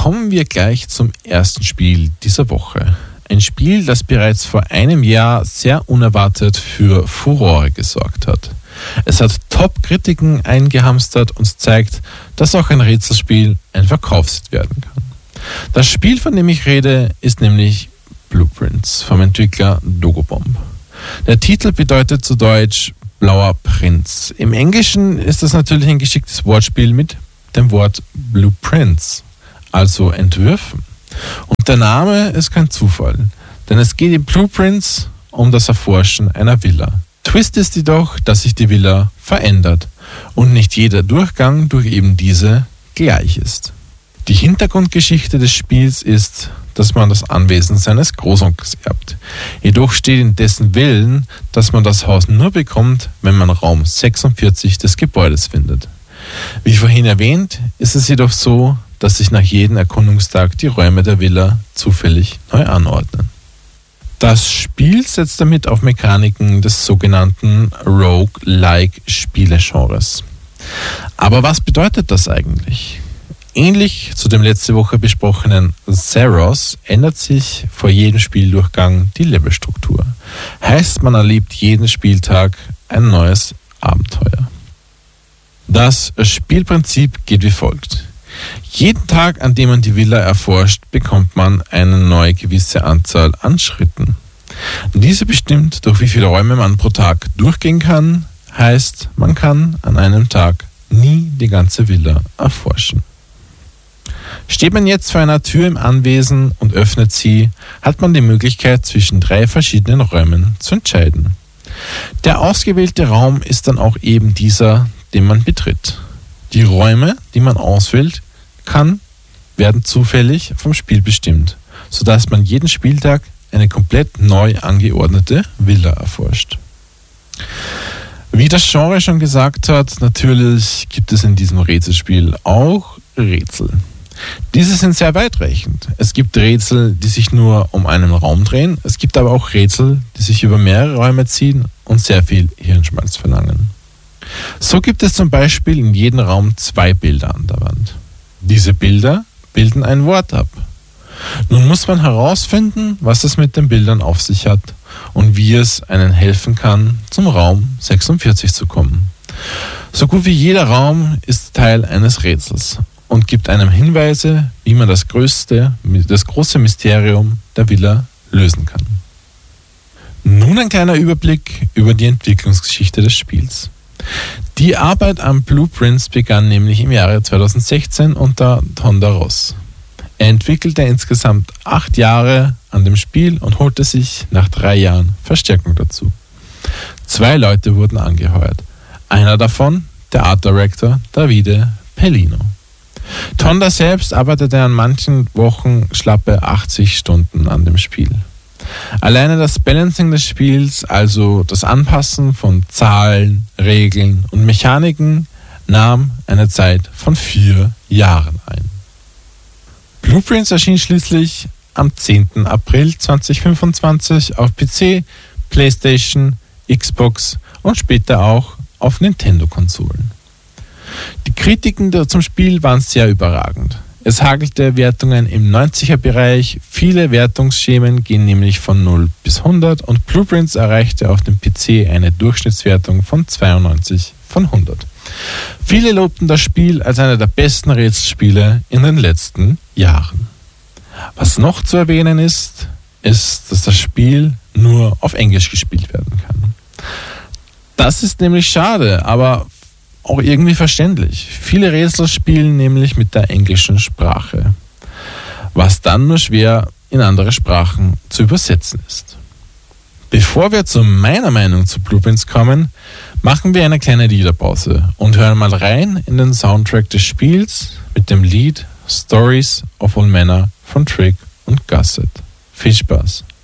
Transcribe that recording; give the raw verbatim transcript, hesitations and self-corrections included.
Kommen wir gleich zum ersten Spiel dieser Woche. Ein Spiel, das bereits vor einem Jahr sehr unerwartet für Furore gesorgt hat. Es hat Top-Kritiken eingehamstert und zeigt, dass auch ein Rätselspiel ein Verkaufshit werden kann. Das Spiel, von dem ich rede, ist nämlich Blueprints vom Entwickler Dogobomb. Der Titel bedeutet zu Deutsch Blauer Prinz. Im Englischen ist das natürlich ein geschicktes Wortspiel mit dem Wort Blueprints, also Entwürfen. Und der Name ist kein Zufall, denn es geht in Blueprints um das Erforschen einer Villa. Twist ist jedoch, dass sich die Villa verändert und nicht jeder Durchgang durch eben diese gleich ist. Die Hintergrundgeschichte des Spiels ist, dass man das Anwesen seines Großonkels erbt. Jedoch steht in dessen Willen, dass man das Haus nur bekommt, wenn man Raum sechsundvierzig des Gebäudes findet. Wie vorhin erwähnt, ist es jedoch so, dass sich nach jedem Erkundungstag die Räume der Villa zufällig neu anordnen. Das Spiel setzt damit auf Mechaniken des sogenannten Rogue-like-Spielegenres. Aber was bedeutet das eigentlich? Ähnlich zu dem letzte Woche besprochenen Zeros ändert sich vor jedem Spieldurchgang die Levelstruktur. Heißt, man erlebt jeden Spieltag ein neues Abenteuer. Das Spielprinzip geht wie folgt. Jeden Tag, an dem man die Villa erforscht, bekommt man eine neue gewisse Anzahl an Schritten. Diese bestimmt, durch wie viele Räume man pro Tag durchgehen kann, heißt, man kann an einem Tag nie die ganze Villa erforschen. Steht man jetzt vor einer Tür im Anwesen und öffnet sie, hat man die Möglichkeit, zwischen drei verschiedenen Räumen zu entscheiden. Der ausgewählte Raum ist dann auch eben dieser, den man betritt. Die Räume, die man auswählt, kann, werden zufällig vom Spiel bestimmt, sodass man jeden Spieltag eine komplett neu angeordnete Villa erforscht. Wie das Genre schon gesagt hat, natürlich gibt es in diesem Rätselspiel auch Rätsel. Diese sind sehr weitreichend. Es gibt Rätsel, die sich nur um einen Raum drehen, es gibt aber auch Rätsel, die sich über mehrere Räume ziehen und sehr viel Hirnschmalz verlangen. So gibt es zum Beispiel in jedem Raum zwei Bilder an der Wand. Diese Bilder bilden ein Wort ab. Nun muss man herausfinden, was es mit den Bildern auf sich hat und wie es einen helfen kann, zum Raum sechsundvierzig zu kommen. So gut wie jeder Raum ist Teil eines Rätsels und gibt einem Hinweise, wie man das größte, das große Mysterium der Villa lösen kann. Nun ein kleiner Überblick über die Entwicklungsgeschichte des Spiels. Die Arbeit an Blueprints begann nämlich im Jahre zweitausendsechzehn unter Tonda Ross. Er entwickelte insgesamt acht Jahre an dem Spiel und holte sich nach drei Jahren Verstärkung dazu. Zwei Leute wurden angeheuert. Einer davon, der Art Director Davide Pellino. Tonda selbst arbeitete an manchen Wochen schlappe achtzig Stunden an dem Spiel. Alleine das Balancing des Spiels, also das Anpassen von Zahlen, Regeln und Mechaniken, nahm eine Zeit von vier Jahren ein. Blueprints erschien schließlich am zehnten April zweitausendfünfundzwanzig auf P C, PlayStation, Xbox und später auch auf Nintendo-Konsolen. Die Kritiken zum Spiel waren sehr überragend. Es hagelte Wertungen im neunziger-Bereich, viele Wertungsschemen gehen nämlich von null bis hundert und Blueprints erreichte auf dem P C eine Durchschnittswertung von zweiundneunzig von hundert. Viele lobten das Spiel als einer der besten Rätselspiele in den letzten Jahren. Was noch zu erwähnen ist, ist, dass das Spiel nur auf Englisch gespielt werden kann. Das ist nämlich schade, aber auch irgendwie verständlich. Viele Rätsel spielen nämlich mit der englischen Sprache, was dann nur schwer in andere Sprachen zu übersetzen ist. Bevor wir zu meiner Meinung zu Blueprints kommen, machen wir eine kleine Liederpause und hören mal rein in den Soundtrack des Spiels mit dem Lied Stories of All Manner von Trick und Gusset. Viel Spaß!